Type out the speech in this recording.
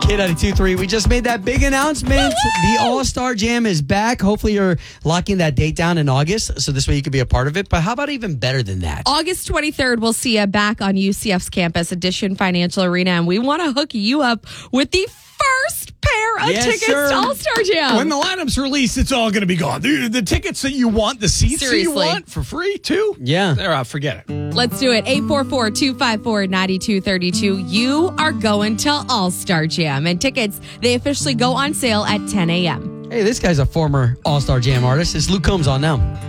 K92.3. We just made that big announcement. Woo-hoo! The All-Star Jam is back. Hopefully you're locking that date down in August, so this way you can be a part of it. But how about even better than that? August 23rd, we'll see you back on UCF's campus, Edition Financial Arena, and we want to hook you up with the first pair of tickets to All-Star Jam. When the lineup's released, it's all going to be gone. The tickets that you want, the seats that you want for free, too? Yeah. They're out. Forget it. Let's do it. 844-254-9232. You are going to All-Star Jam. And tickets, they officially go on sale at 10 a.m. Hey, this guy's a former All-Star Jam artist. It's Luke Combs on now.